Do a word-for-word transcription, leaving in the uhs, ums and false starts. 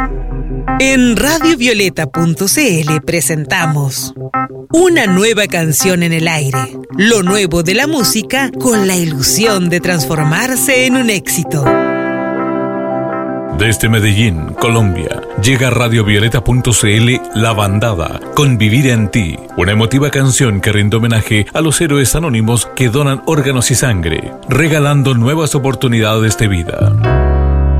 En radio violeta punto c l presentamos una nueva canción en el aire, lo nuevo de la música con la ilusión de transformarse en un éxito. Desde Medellín, Colombia, llega a radio violeta punto c l La Bandada, con Vivir en Ti, una emotiva canción que rinde homenaje a los héroes anónimos que donan órganos y sangre, regalando nuevas oportunidades de vida.